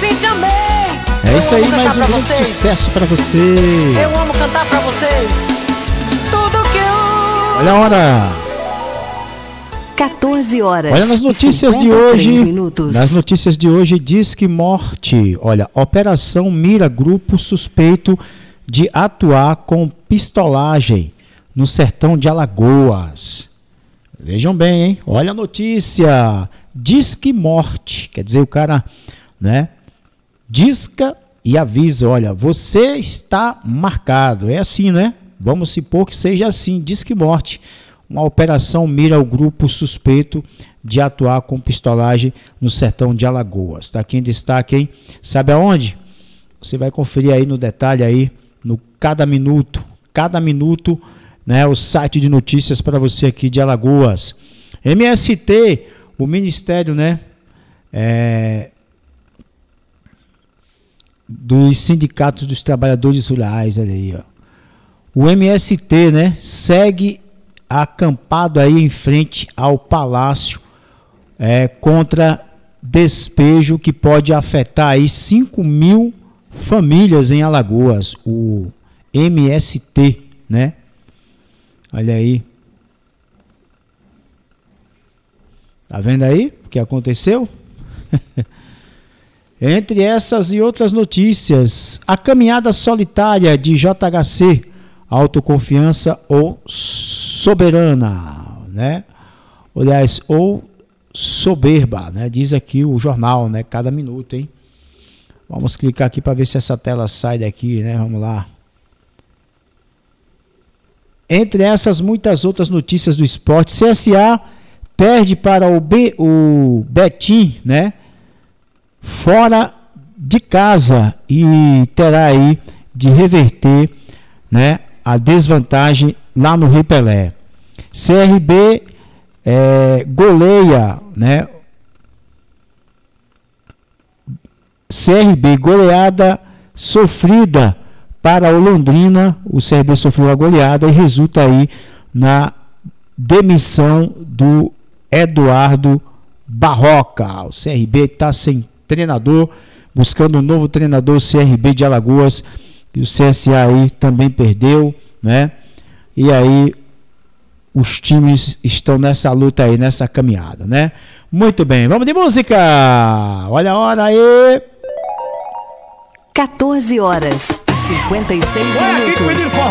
Cintia, amei. É isso aí, mais um grande sucesso pra você. Eu amo cantar pra vocês. Tudo que eu... Olha a hora. 14 horas. Olha nas notícias de hoje. Minutos. Nas notícias de hoje diz que morte. Olha, operação mira grupo suspeito de atuar com pistolagem no sertão de Alagoas. Vejam bem, hein? Olha a notícia. Diz que morte. Quer dizer, o cara, né? Disca e avisa, olha, você está marcado. É assim, né? Vamos supor que seja assim. Diz que morte. Uma operação mira o grupo suspeito de atuar com pistolagem no sertão de Alagoas. Está aqui em destaque, hein? Sabe aonde? Você vai conferir aí no detalhe aí, no Cada Minuto, né? O site de notícias para você aqui de Alagoas. MST, o Ministério, né? Dos Sindicatos dos Trabalhadores Rurais, olha aí, ó. O MST, né? Segue acampado aí em frente ao Palácio contra despejo que pode afetar aí 5.000 famílias em Alagoas, o MST, né? Olha aí. Tá vendo aí o que aconteceu? Entre essas e outras notícias, a caminhada solitária de JHC, autoconfiança ou soberana, né? Aliás, ou soberba, né? Diz aqui o jornal, né? Cada minuto, hein? Vamos clicar aqui para ver se essa tela sai daqui, né? Vamos lá. Entre essas muitas outras notícias do esporte, CSA perde para o Betim, né? Fora de casa e terá aí de reverter, né? A desvantagem lá no Rio Pelé. CRB goleia, né? CRB goleada sofrida para o Londrina. O CRB sofreu a goleada e resulta aí na demissão do Eduardo Barroca. O CRB está sem treinador, buscando um novo treinador. O CRB de Alagoas. E o CSA aí também perdeu, né? E aí os times estão nessa luta aí, nessa caminhada, né? Muito bem, vamos de música! Olha a hora aí! 14 horas e 56 minutos.